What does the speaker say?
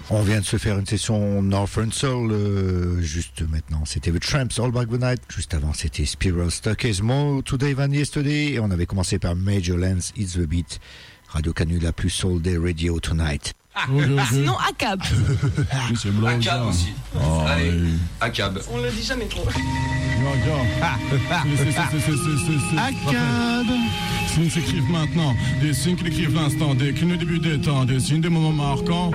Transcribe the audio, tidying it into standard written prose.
On vient de se faire une session Northern Soul juste maintenant. C'était The Tramps, All Back the Night. Juste avant, c'était Spiral Staircase, More Today Than Yesterday. Et on avait commencé par Major Lance, It's the Beat. Radio Canu, la plus soul des radio tonight. Sinon, ACAB. ACAB aussi. Allez, ACAB. On le dit jamais trop. ACAB. Signes s'écrivent maintenant, des signes qui décrivent l'instant, des cris au début des temps, des signes des moments marquants.